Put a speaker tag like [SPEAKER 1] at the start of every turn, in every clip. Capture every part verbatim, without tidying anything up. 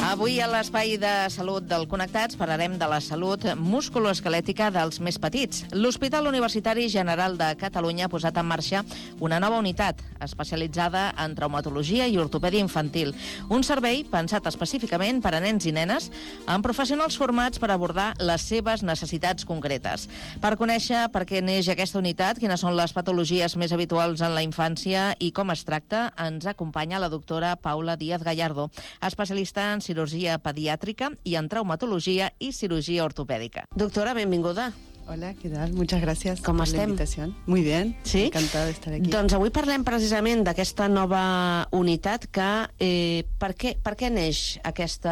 [SPEAKER 1] Avui a l'Espai de Salut del Connectats parlarem de la salut musculoesquelètica dels més petits. L'Hospital Universitari General de Catalunya ha posat en marxa una nova unitat especialitzada en traumatologia i ortopèdia infantil. Un servei pensat específicament per a nens i nenes amb professionals formats per abordar les seves necessitats concretes. Per conèixer per què neix aquesta unitat, quines són les patologies més habituals en la infància i com es tracta, ens acompanya la doctora Paula Díaz Gallardo, especialista en cirurgia pediàtrica i en traumatologia i cirugía ortopèdica. Doctora, benvinguda.
[SPEAKER 2] Hola, ¿qué tal? Muchas gracias
[SPEAKER 1] Com
[SPEAKER 2] por
[SPEAKER 1] estem?
[SPEAKER 2] la invitación. Muy bien,
[SPEAKER 1] sí?
[SPEAKER 2] Encantada de estar aquí.
[SPEAKER 1] Doncs avui parlem precisament d'aquesta nova unitat que... Eh, per, què, per què neix aquesta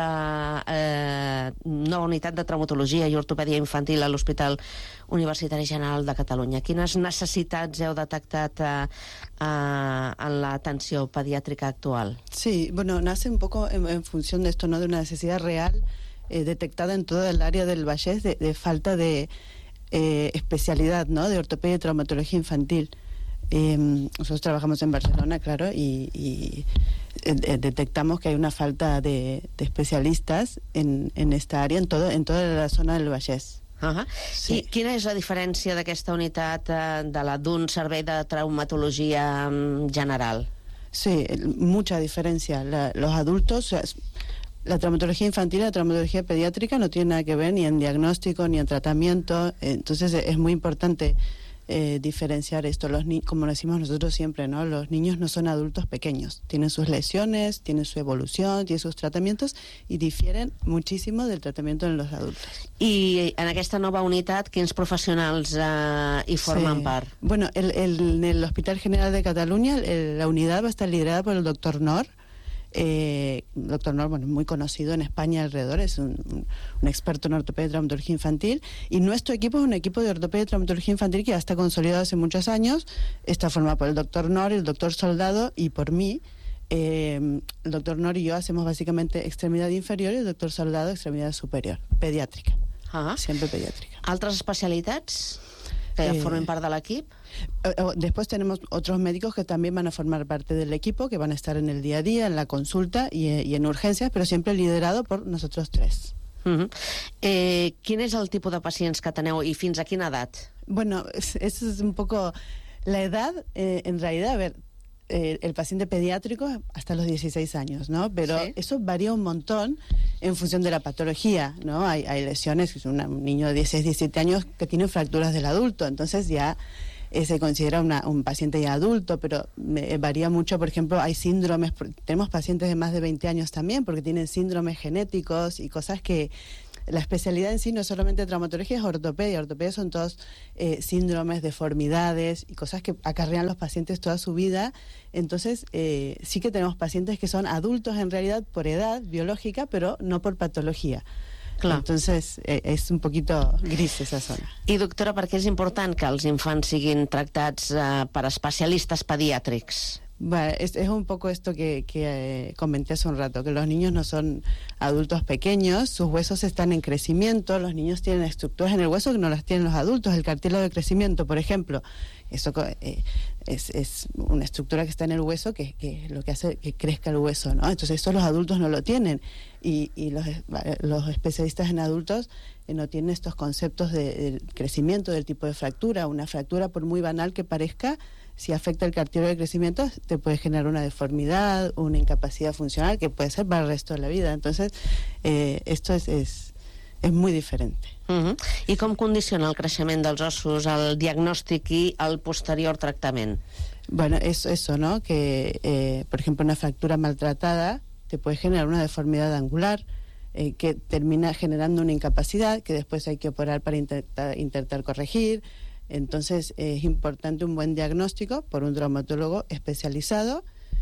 [SPEAKER 1] eh, nova unitat de traumatologia i ortopèdia infantil a l'Hospital Universitari General de Catalunya? Quines necessitats heu detectat eh, eh, en l'atenció pediàtrica actual?
[SPEAKER 2] Sí, bueno, nace un poco en, en función de esto, ¿no? De una necesidad real eh, detectada en toda el área del Vallès de, de falta de eh, especialidad, ¿no? De ortopedia y traumatología infantil. Eh, nosotros trabajamos en Barcelona, claro, y, y eh, detectamos que hay una falta de, de especialistas en, en esta área, en, todo, en toda la zona del Vallès.
[SPEAKER 1] Uh-huh. Sí. I quina és la diferència d'aquesta unitat eh, de la d'un servei de traumatologia um, general?
[SPEAKER 2] Sí, mucha diferencia. La, los adultos, o sea, la traumatología infantil y la traumatología pediátrica no tienen nada que ver ni en diagnóstico ni en tratamiento, entonces es muy importante eh, diferenciar esto. Los ni como decimos nosotros siempre, ¿no? Los niños no son adultos pequeños, tienen sus lesiones, tienen su evolución, tienen sus tratamientos y difieren muchísimo del tratamiento en los adultos.
[SPEAKER 1] I en aquesta nova unitat, quins professionals eh, hi formen
[SPEAKER 2] sí.
[SPEAKER 1] part?
[SPEAKER 2] Bueno, el, el, en el Hospital General de Cataluña el, la unidad va a estar liderada por el doctor Nor. Eh, doctor Nor, bueno, muy conocido en España alrededor, es un, un experto en ortopedia y traumatología infantil, y nuestro equipo es un equipo de ortopedia y traumatología infantil que ya está consolidado hace muchos años, está formado por el doctor Nor, el doctor Soldado y por mí. Eh, el doctor Nor y yo hacemos básicamente extremidad inferior y el doctor Soldado extremidad superior, pediátrica,
[SPEAKER 1] ah.
[SPEAKER 2] siempre pediátrica.
[SPEAKER 1] ¿Altres especialitats que eh, formen part de l'equip?
[SPEAKER 2] Después tenemos otros médicos que también van a formar parte del equipo, que van a estar en el día a día, en la consulta y, y en urgencias, pero siempre liderado por nosotros tres.
[SPEAKER 1] Uh-huh. eh, quin és el tipus de pacients que teneu i fins a quina edat?
[SPEAKER 2] Bueno, eso es un poco la edad, eh, en realidad, a ver, eh, el paciente pediátrico hasta los dieciséis años, ¿no? Pero ¿sí? Eso varía un montón en función de la patología, ¿no? Hay, hay lesiones, que son un niño de dieciséis, diecisiete años que tiene fracturas del adulto, entonces ya eh, se considera una, un paciente ya adulto, pero me, varía mucho. Por ejemplo, hay síndromes, tenemos pacientes de más de veinte años también, porque tienen síndromes genéticos y cosas que la especialidad en sí no es solamente traumatología, es ortopedia. Ortopedia son todos eh, síndromes, deformidades y cosas que acarrean los pacientes toda su vida. Entonces, eh, sí que tenemos pacientes que son adultos en realidad por edad biológica, pero no por patología. Clar. Entonces, eh, és un poquito gris esa zona.
[SPEAKER 1] I, doctora, per què és important que els infants siguin tractats eh, per especialistes pediàtrics?
[SPEAKER 2] Bueno, es, es un poco esto que, que eh, comenté hace un rato, que los niños no son adultos pequeños, sus huesos están en crecimiento, los niños tienen estructuras en el hueso que no las tienen los adultos, el cartílago de crecimiento, por ejemplo, eso eh, es, es una estructura que está en el hueso que, que lo que hace que crezca el hueso, ¿no? Entonces eso los adultos no lo tienen y, y los, los especialistas en adultos eh, no tienen estos conceptos de, de crecimiento, del tipo de fractura. Una fractura, por muy banal que parezca, si afecta el cartílago de crecimiento, te puede generar una deformidad, una incapacidad funcional que puede ser para el resto de la vida. Entonces, eh, esto es, es, es muy diferente.
[SPEAKER 1] Uh-huh. I com condiciona el creixement dels ossos, el diagnòstic i el posterior tractament?
[SPEAKER 2] Bueno, es eso, ¿no? Que, eh, por ejemplo, una fractura maltratada te puede generar una deformidad angular, eh, que termina generando una incapacidad que después hay que operar para intentar, intentar corregir. Entonces es importante un buen diagnóstico por un traumatólogo especializado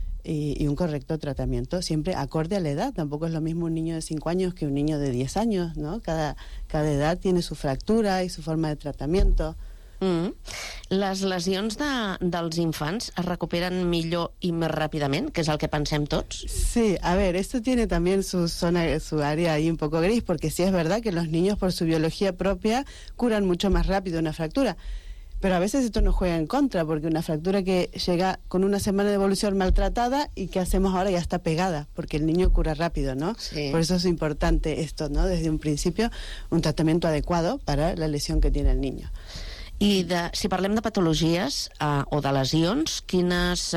[SPEAKER 2] y, y un correcto tratamiento, siempre acorde a la edad. Tampoco es lo mismo un niño de cinco años que un niño de diez años, ¿no? Cada, cada edad tiene su fractura y su forma de tratamiento.
[SPEAKER 1] Mm. Les lesions de, dels infants es recuperen millor i més ràpidament, que és el que pensem tots?
[SPEAKER 2] Sí, a ver, esto tiene también su zona, su área ahí un poco gris, porque sí es verdad que los niños por su biología propia curan mucho más rápido una fractura. Pero a veces esto nos juega en contra, porque una fractura que llega con una semana de evolución maltratada, y ¿qué hacemos ahora? Ya está pegada, porque el niño cura rápido, ¿no?
[SPEAKER 1] Sí.
[SPEAKER 2] Por eso es importante esto, ¿no? Desde un principio, un tratamiento adecuado para la lesión que tiene el niño.
[SPEAKER 1] I de, si parlem de patologies eh, o de lesions, quines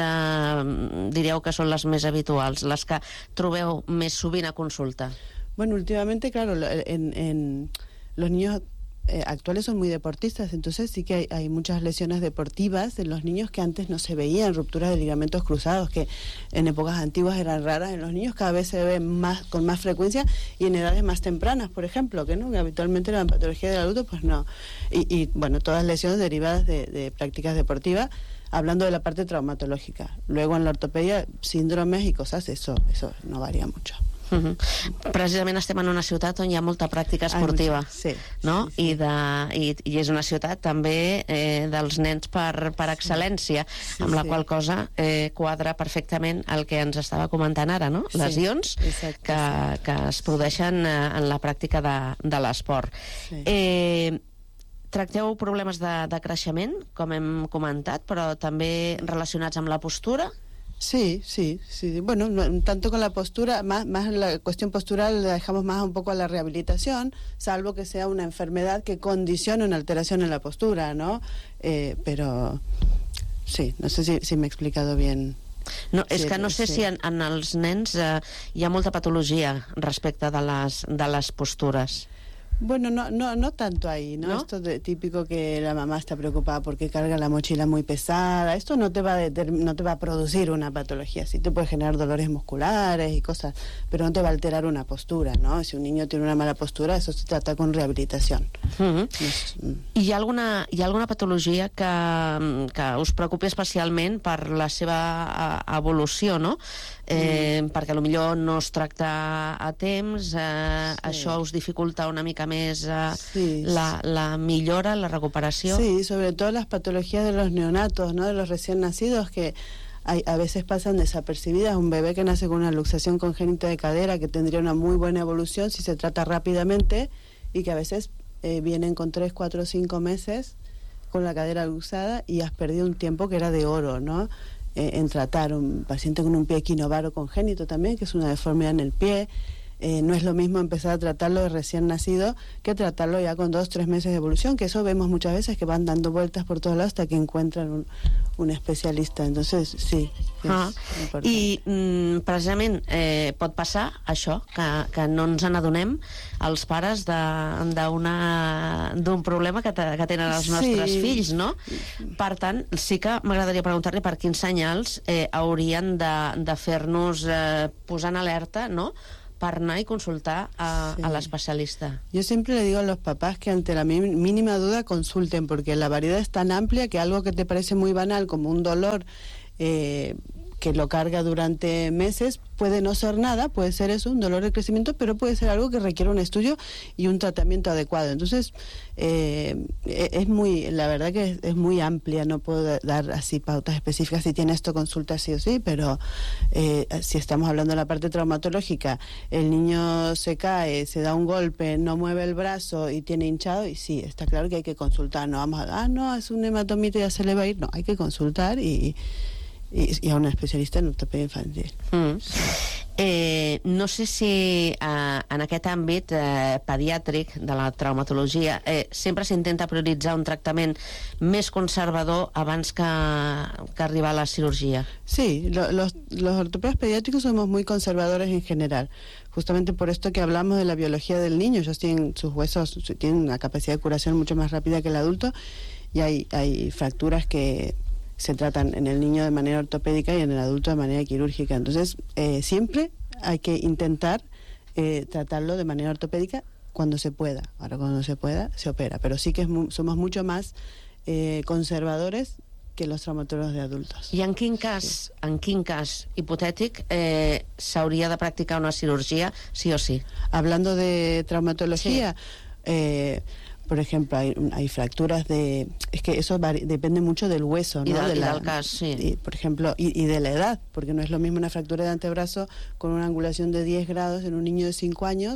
[SPEAKER 1] eh, diríeu que són les més habituals, les que trobeu més sovint a consulta?
[SPEAKER 2] Bueno, últimamente, claro, en, en los niños eh, actuales son muy deportistas, entonces sí que hay, hay muchas lesiones deportivas en los niños que antes no se veían, rupturas de ligamentos cruzados, que en épocas antiguas eran raras en los niños, cada vez se ven más, con más frecuencia, y en edades más tempranas, por ejemplo, que no, que habitualmente la patología del adulto, pues no. Y, y bueno, todas lesiones derivadas de, de prácticas deportivas, hablando de la parte traumatológica. Luego en la ortopedia, síndromes y cosas, eso, eso no varía mucho.
[SPEAKER 1] Uh-huh. Precisament estem en una ciutat on hi ha molta pràctica esportiva,
[SPEAKER 2] sí,
[SPEAKER 1] no?
[SPEAKER 2] sí, sí.
[SPEAKER 1] I, de, i, i és una ciutat també eh, dels nens per, per excel·lència, sí, amb la sí. qual cosa eh, quadra perfectament el que ens estava comentant ara, no?
[SPEAKER 2] Sí,
[SPEAKER 1] lesions
[SPEAKER 2] exacte,
[SPEAKER 1] que,
[SPEAKER 2] sí.
[SPEAKER 1] que es produeixen eh, en la pràctica de, de l'esport. Sí. Eh, tracteu problemes de, de creixement, com hem comentat, però també relacionats amb la postura?
[SPEAKER 2] Sí, sí, sí. Bueno, no, tanto con la postura, más, más la cuestión postural la dejamos más un poco a la rehabilitación, salvo que sea una enfermedad que condicione una alteración en la postura, ¿no? Eh, pero sí, no sé si, si me he explicado bien.
[SPEAKER 1] No, és
[SPEAKER 2] sí,
[SPEAKER 1] que no sé
[SPEAKER 2] sí.
[SPEAKER 1] si en, en els nens eh, hi ha molta patologia respecte de les, de les postures.
[SPEAKER 2] Bueno, no, no, no tanto ahí, ¿no? ¿No? Esto de, típico que la mamá está preocupada porque carga la mochila muy pesada. Esto no te va a determ- no te va a producir una patología. Sí te puede generar dolores musculares y cosas, pero no te va a alterar una postura, ¿no? Si un niño tiene una mala postura, eso se trata con rehabilitación.
[SPEAKER 1] Mm-hmm.
[SPEAKER 2] Es, mm.
[SPEAKER 1] Hi ha alguna, hi ha alguna patologia que, que us preocupi especialment per la seva eh, evolució, no? Eh, mm. perquè potser no es tracta a temps, eh, sí. això us dificulta una mica més eh,
[SPEAKER 2] sí.
[SPEAKER 1] la, la millora, la recuperació.
[SPEAKER 2] Sí, sobre todo las patologías de los neonatos, ¿no? De los recién nacidos, que hay, a veces pasan desapercibidas. Un bebé que nace con una luxación congénita de cadera, que tendría una muy buena evolución si se trata rápidamente, y que a veces eh, vienen con tres, cuatro, cinco meses con la cadera luxada y has perdido un tiempo que era de oro, ¿no? En tratar un paciente con un pie equinovaro congénito también, que es una deformidad en el pie. Eh, no es lo mismo empezar a tratarlo de recién nacido que tratarlo ya con dos, tres meses de evolución, que eso vemos muchas veces, que van dando vueltas por todos lados hasta que encuentran un, un especialista. Entonces, sí, és
[SPEAKER 1] ah.
[SPEAKER 2] important.
[SPEAKER 1] I mm, precisament eh, pot passar això, que, que no ens n'adonem els pares d'un problema que, te, que tenen els nostres
[SPEAKER 2] sí.
[SPEAKER 1] fills, no? Per tant, sí que m'agradaria preguntar-li per quins senyals eh, haurien de, de fer-nos eh, posar en alerta, no?, para anar y consultar a, sí. a la especialista.
[SPEAKER 2] Yo siempre le digo a los papás que ante la mínima duda consulten, porque la variedad es tan amplia que algo que te parece muy banal como un dolor eh, que lo carga durante meses puede no ser nada, puede ser eso, un dolor de crecimiento, pero puede ser algo que requiere un estudio y un tratamiento adecuado. Entonces, eh, es muy, la verdad que es, es muy amplia, no puedo dar así pautas específicas si tiene esto consulta sí o sí, pero eh, si estamos hablando de la parte traumatológica, el niño se cae, se da un golpe, no mueve el brazo y tiene hinchado, y sí, está claro que hay que consultar, no vamos a, ah, no, es un hematomito y ya se le va a ir, no, hay que consultar y I, i a un especialista en ortopedia infantil.
[SPEAKER 1] Mm. Eh, no sé si eh, en aquest àmbit eh, pediàtric de la traumatologia eh, sempre s'intenta prioritzar un tractament més conservador abans que, que arribar a la cirugía.
[SPEAKER 2] Sí, lo, los, los ortopedas pediátricos somos muy conservadores en general, justamente por esto que hablamos de la biología del niño. Ellos tienen sus huesos, tienen una capacidad de curación mucho más rápida que el adulto, y hay, hay fracturas que se tratan en el niño de manera ortopédica y en el adulto de manera quirúrgica. Entonces, eh, siempre hay que intentar eh, tratarlo de manera ortopédica cuando se pueda. Ahora, cuando no se pueda, se opera. Pero sí que es mu- somos mucho más eh, conservadores que los traumatólogos de adultos.
[SPEAKER 1] I en quin cas, sí. en quin cas hipotètic eh, s'hauria de practicar una cirugía sí o sí?
[SPEAKER 2] Hablando de traumatología, sí. eh, por ejemplo, hay, hay fracturas de... Es que eso vari, depende mucho del hueso, ¿no?
[SPEAKER 1] Y, de,
[SPEAKER 2] de la,
[SPEAKER 1] y del caso, sí.
[SPEAKER 2] Y, por ejemplo, y, y de la edad, porque no es lo mismo una fractura de antebrazo con una angulación de diez grados en un niño de cinco años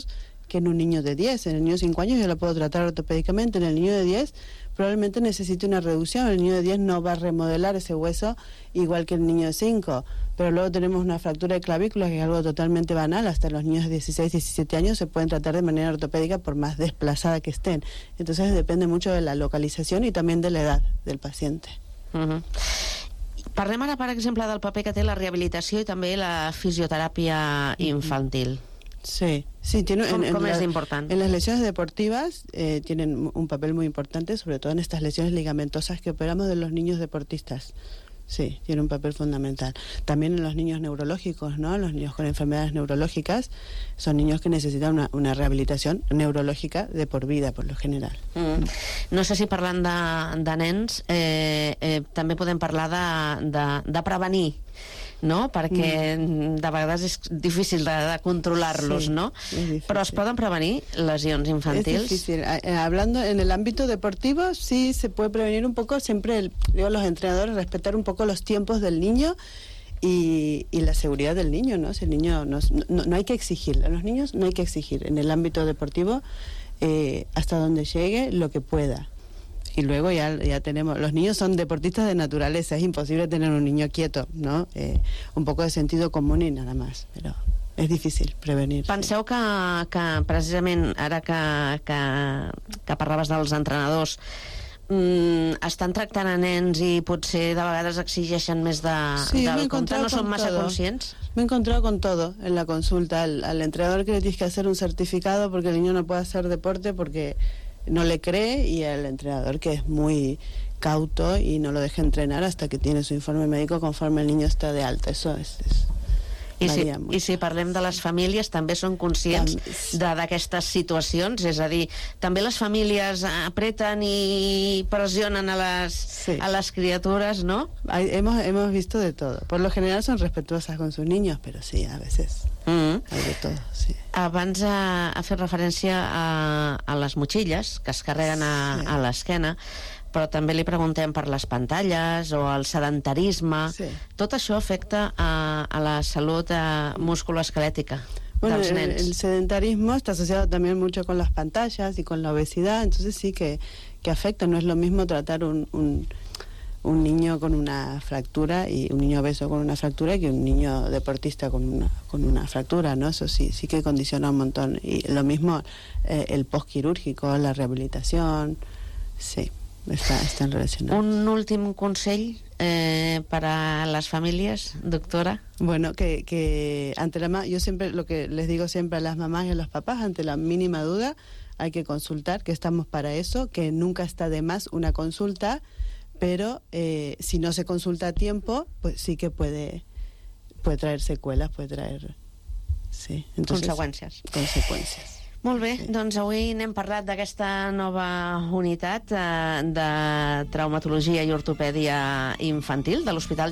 [SPEAKER 2] que en un niño de diez. En el niño de cinco años yo lo puedo tratar ortopédicamente, en el niño de diez probablemente necesite una reducción, el niño de diez no va a remodelar ese hueso igual que el niño de cinco, pero luego tenemos una fractura de clavícula que es algo totalmente banal, hasta los niños de dieciséis, diecisiete años se pueden tratar de manera ortopédica por más desplazada que estén. Entonces depende mucho de la localización y también de la edad del paciente.
[SPEAKER 1] Uh-huh. Parlem ara, per exemple, del paper que té la rehabilitació i també la fisioteràpia infantil.
[SPEAKER 2] Sí, sí, tiene,
[SPEAKER 1] ¿Cómo,
[SPEAKER 2] en,
[SPEAKER 1] cómo
[SPEAKER 2] en
[SPEAKER 1] es
[SPEAKER 2] la,
[SPEAKER 1] importante?
[SPEAKER 2] En las lesiones deportivas eh, tienen un papel muy importante, sobre todo en estas lesiones ligamentosas que operamos de los niños deportistas. Sí, tiene un papel fundamental. También en los niños neurológicos, ¿no? Los niños con enfermedades neurológicas son niños que necesitan una, una rehabilitación neurológica de por vida, por lo general.
[SPEAKER 1] Mm. No sé si parlant de, de nens, eh, eh, també podem parlar de, de, de prevenir, no? Perquè mm. de vegades és difícil de, de controlar-los,
[SPEAKER 2] sí,
[SPEAKER 1] no? Però es poden prevenir lesions infantils?
[SPEAKER 2] Es difícil. Eh, hablando en el ámbito deportivo, sí se puede prevenir un poco. Siempre, el, digo, los entrenadores respetar un poco los tiempos del niño y, y la seguridad del niño, ¿no? Si el niño no, no, no hay que exigir, a los niños no hay que exigir en el ámbito deportivo eh, hasta donde llegue lo que pueda. Y luego ya, ya tenemos, los niños son deportistas de naturaleza, es imposible tener un niño quieto, ¿no? Eh, un poco de sentido común y nada más, pero és difícil prevenir.
[SPEAKER 1] Penseu que, que precisament ara que, que, que parlaves dels entrenadors, mmm, estan tractant a nens i potser de vegades exigeixen més de,
[SPEAKER 2] sí,
[SPEAKER 1] del compte, no són massa
[SPEAKER 2] todo.
[SPEAKER 1] conscients?
[SPEAKER 2] Me he encontrado con todo en la consulta, al, al entrenador que le tienes que hacer un certificado porque el niño no puede hacer deporte porque no le cree, y el entrenador que es muy cauto y no lo deja entrenar hasta que tiene su informe médico conforme el niño está de alta. Eso es... es
[SPEAKER 1] I si, I si parlem de les famílies, també són conscients d'aquestes situacions? És a dir, també les famílies apreten i pressionen a les, sí. a les criatures, ¿no?
[SPEAKER 2] Hay, hemos, hemos visto de todo. Por lo general son respetuosas con sus niños, pero sí, a veces mm-hmm. hay de todo, sí.
[SPEAKER 1] Abans ha, ha fet referència a, a les motxilles que es carreguen a, sí. a l'esquena, però també li preguntem per les pantalles o el sedentarisme. Sí. Tot això afecta a, a la salut musculoesquelètica
[SPEAKER 2] bueno,
[SPEAKER 1] dels
[SPEAKER 2] el,
[SPEAKER 1] nens.
[SPEAKER 2] El sedentarismo está asociado también mucho con las pantallas y con la obesidad, entonces sí que, que afecta. No es lo mismo tratar un, un, un niño con una fractura y un niño obeso con una fractura que un niño deportista con una, con una fractura, ¿no? Eso sí, sí que condiciona un montón. Y lo mismo eh, el postquirúrgico, la rehabilitación, sí. Está, están relacionados.
[SPEAKER 1] Un últim consell eh, para las familias, doctora.
[SPEAKER 2] Bueno, que, que ante la yo siempre lo que les digo siempre a las mamás y a los papás, ante la mínima duda hay que consultar, que estamos para eso, que nunca está de más una consulta, pero eh, si no se consulta a tiempo, pues sí que puede puede traer secuelas, puede traer sí, entonces,
[SPEAKER 1] conseqüències.
[SPEAKER 2] Conseqüències.
[SPEAKER 1] Molt bé, sí. Doncs avui n'hem parlat d'aquesta nova unitat eh, de traumatologia i ortopèdia infantil de l'Hospital